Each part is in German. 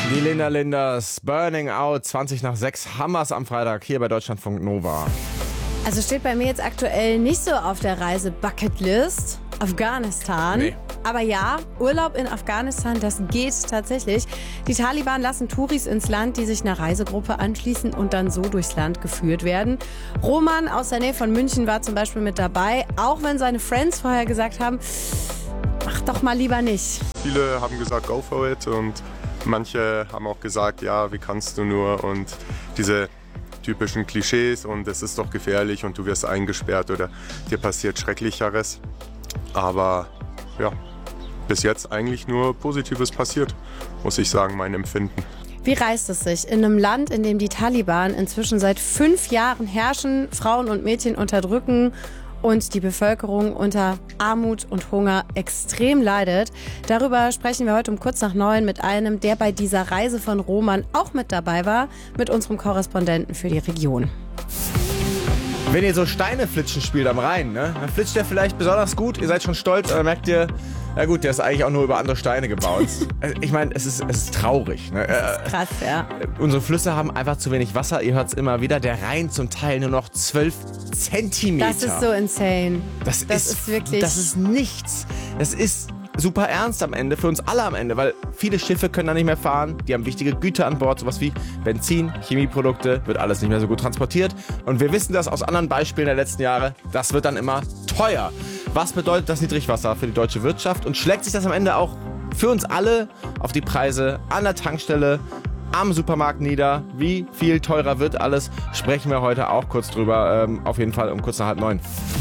Die Linda Linders, Burning Out, 20 nach 6, Hammers am Freitag hier bei Deutschlandfunk Nova. Also steht bei mir jetzt aktuell nicht so auf der Reise-Bucketlist Afghanistan. Nee. Aber ja, Urlaub in Afghanistan, das geht tatsächlich. Die Taliban lassen Touris ins Land, die sich einer Reisegruppe anschließen und dann so durchs Land geführt werden. Roman aus der Nähe von München war zum Beispiel mit dabei, auch wenn seine Friends vorher gesagt haben, mach doch mal lieber nicht. Viele haben gesagt, go for it, und manche haben auch gesagt, ja, wie kannst du nur, und diese typischen Klischees und es ist doch gefährlich und du wirst eingesperrt oder dir passiert Schrecklicheres. Aber ja, bis jetzt eigentlich nur Positives passiert, muss ich sagen, mein Empfinden. Wie reist es sich in einem Land, in dem die Taliban inzwischen seit 5 Jahren herrschen, Frauen und Mädchen unterdrücken und die Bevölkerung unter Armut und Hunger extrem leidet? Darüber sprechen wir heute um kurz nach 9 mit einem, der bei dieser Reise von Roman auch mit dabei war, mit unserem Korrespondenten für die Region. Wenn ihr so Steine flitschen spielt am Rhein, ne, dann flitscht der vielleicht besonders gut, ihr seid schon stolz, aber dann merkt ihr, na gut, der ist eigentlich auch nur über andere Steine gebaut. Ich meine, es ist traurig. Ne? Krass, ja. Unsere Flüsse haben einfach zu wenig Wasser, ihr hört es immer wieder, der Rhein zum Teil nur noch 12 Zentimeter. Das ist so insane. Das ist wirklich... Das ist nichts. Das ist super ernst am Ende, für uns alle am Ende, weil viele Schiffe können da nicht mehr fahren, die haben wichtige Güter an Bord, sowas wie Benzin, Chemieprodukte, wird alles nicht mehr so gut transportiert. Und wir wissen das aus anderen Beispielen der letzten Jahre, das wird dann immer teuer. Was bedeutet das Niedrigwasser für die deutsche Wirtschaft und schlägt sich das am Ende auch für uns alle auf die Preise an der Tankstelle, am Supermarkt nieder? Wie viel teurer wird alles? Sprechen wir heute auch kurz drüber, auf jeden Fall um kurz nach 8:30.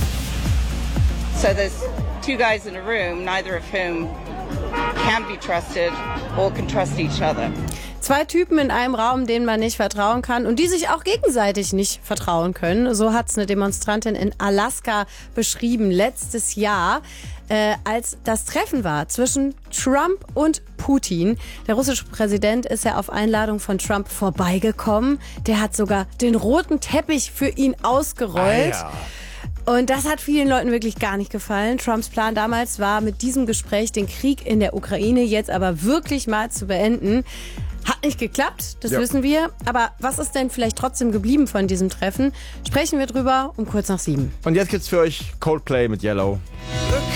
So there's 2 guys in a room, neither of whom can be trusted or can trust each other. 2 Typen in einem Raum, denen man nicht vertrauen kann und die sich auch gegenseitig nicht vertrauen können. So hat es eine Demonstrantin in Alaska beschrieben letztes Jahr, als das Treffen war zwischen Trump und Putin. Der russische Präsident ist ja auf Einladung von Trump vorbeigekommen. Der hat sogar den roten Teppich für ihn ausgerollt. Ah, ja. Und das hat vielen Leuten wirklich gar nicht gefallen. Trumps Plan damals war, mit diesem Gespräch den Krieg in der Ukraine jetzt aber wirklich mal zu beenden. Hat nicht geklappt, das wissen wir. Aber was ist denn vielleicht trotzdem geblieben von diesem Treffen? Sprechen wir drüber um kurz nach 7. Und jetzt gibt's für euch Coldplay mit Yellow.